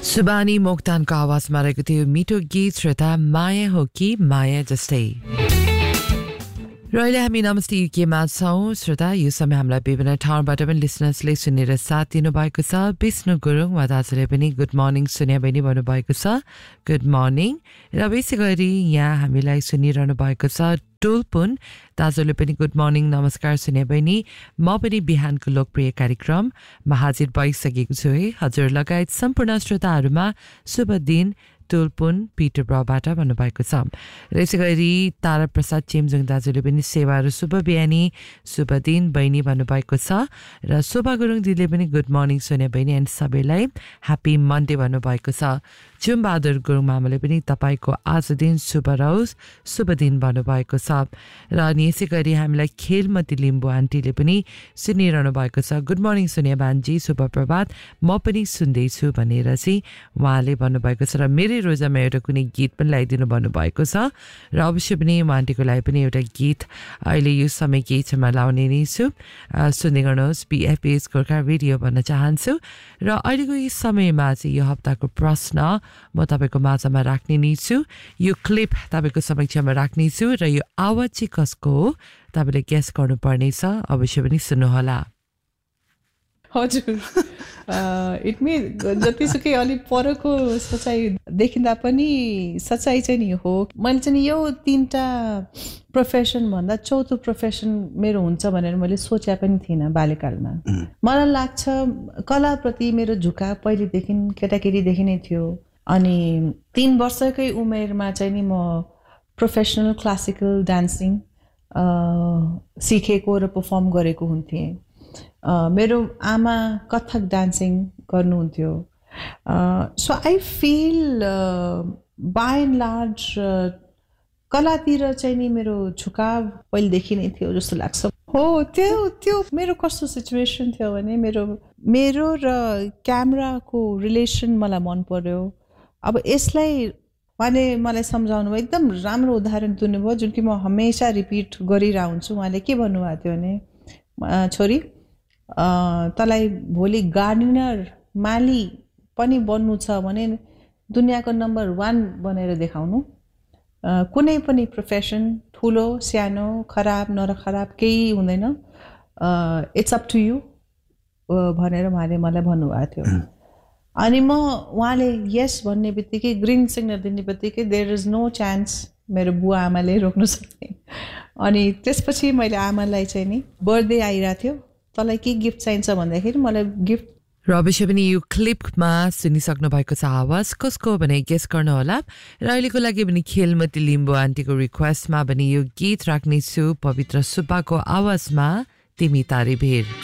सुबानी मोक्तानको आवाजमा रहेको थियो मिठो गीत श्रोता माया हो कि माया जस्तै र अहिले हामी नमस्ते युकेमा छौँ श्रोता यो समय हामीलाई विभिन्न ठाउँबाट पनि लिसनर्सले सुनेर साथ दिनुभएको छ विष्णु गुरुङ वा दाजुले पनि गुड मर्निङ सुने बहिनी भन्नुभएको छ गुड मर्निङ र विशेष गरी यहाँ हामीलाई सुनिरहनु भएको छ टुलपुन दाजुले पनि गुड मर्निङ नमस्कार सुने बहिनी म पनि बिहानको लोकप्रिय कार्यक्रममा हाजिर भइसकेको छु है हजुर लगायत सम्पूर्ण श्रोताहरूमा शुभ दिन टुलपुन पिटरब्रबाट भन्नुभएको छ र यसै गरी तारा प्रसाद चेम्जुङ दाजुले पनि सेवाहरू शुभ बिहानी शुभ दिन बहिनी भन्नुभएको छ र शोभा गुरुङ दिदीले पनि गुड मर्निङ सुने बहिनी एन्ड सबैलाई ह्याप्पी मन्डे भन्नुभएको छ जुमबहादुर गुरुङ मामाले पनि तपाईँको आज दिन शुभ रहोस् शुभ दिन भन्नुभएको छ र अनि यसै गरी हामीलाई खेलमती लिम्बू आन्टीले पनि सुनिरहनु भएको छ गुड मर्निङ सुनिया बान्जी शुभ प्रभात म पनि सुन्दैछु भनेर चाहिँ उहाँले भन्नुभएको छ र मेरै रोजामा एउटा कुनै गीत पनि लगाइदिनु भन्नुभएको छ र अवश्य पनि म आन्टीको लागि पनि एउटा गीत अहिले यो समय केही छमा लाउने नै छु सुन्दै गर्नुहोस् BFPS गोर्खा रेडियो भन्न चाहन्छु र अहिलेको यो समयमा चाहिँ यो हप्ताको प्रश्न म तपाईँको माझमा राख्ने नै छु यो क्लिप तपाईँको समक्षमा राख्ने छु र यो आवाज चाहिँ कसको हो तपाईँले गेस गर्नुपर्नेछ अवश्य पनि सुन्नुहोला हजुर इटमी जतिसुकै अलि परको सचाइ देखिँदा पनि सचाइ चाहिँ नि हो मैले चाहिँ यो तीनटा प्रोफेसन भन्दा चौथो प्रोफेसन मेरो हुन्छ भनेर मैले सोचे पनि थिइनँ बाल्यकालमा मलाई लाग्छ कलाप्रति मेरो झुकाव पहिलेदेखि केटाकेटीदेखि नै थियो अनि 3 वर्षकै उमेरमा चाहिँ नि म प्रोफेसनल क्लासिकल डान्सिङ सिकेको र परफर्म गरेको हुन्थेँ मेरो आमा कथक डान्सिङ गर्नुहुन्थ्यो so I feel by and large कलातिर चाहिँ नि मेरो झुकाव पहिलेदेखि नै थियो जस्तो लाग्छ हो त्यो मेरो कस्तो सिचुएसन थियो भने मेरो र क्यामेराको रिलेसन मलाई मन पर्यो अब यसलाई उहाँले मलाई सम्झाउनु भयो एकदम राम्रो उदाहरण दिनुभयो जुन कि म हमेसा रिपिट गरिरहेको हुन्छु उहाँले के भन्नुभएको थियो भने छोरी तँलाई भोलि गार्डनर माली पनि बन्नु छ भने दुनियाँको नम्बर 1 बनेर देखाउनु कुनै पनि प्रोफेसन ठुलो सानो खराब नराखराब केही हुँदैन इट्स अप टु यु भनेर उहाँले मलाई भन्नुभएको थियो अनि म उहाँले यस भन्ने बित्तिकै ग्रिन सिग्नल दिने बित्तिकै देयर इज नो चान्स मेरो बुवा आमाले रोक्नु सक्ने अनि त्यसपछि मैले आमालाई चाहिँ नि बर्थडे आइरहेको थियो तँलाई के गिफ्ट चाहिन्छ भन्दाखेरि मलाई गिफ्ट र अवश्य पनि यो क्लिपमा सुनिसक्नु भएको छ आवाज कसको भने गेस गर्नुहोला र अहिलेको लागि पनि खेलमती लिम्बू आन्टीको रिक्वेस्टमा पनि यो गीत राख्नेछु पवित्र सुब्बाको आवाजमा तिमी तारी भेर